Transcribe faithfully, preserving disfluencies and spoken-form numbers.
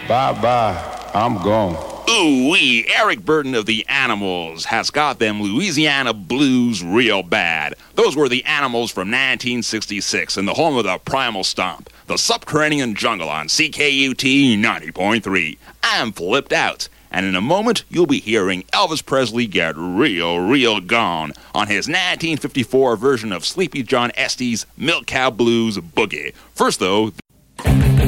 Bye-bye. I'm gone. Ooh-wee, Eric Burden of the Animals has got them Louisiana blues real bad. Those were the Animals from nineteen sixty-six and the home of the Primal Stomp, the subterranean jungle on C K U T ninety point three. I'm flipped out, and in a moment you'll be hearing Elvis Presley get real, real gone on his nineteen fifty-four version of Sleepy John Estes' Milk Cow Blues Boogie. First, though...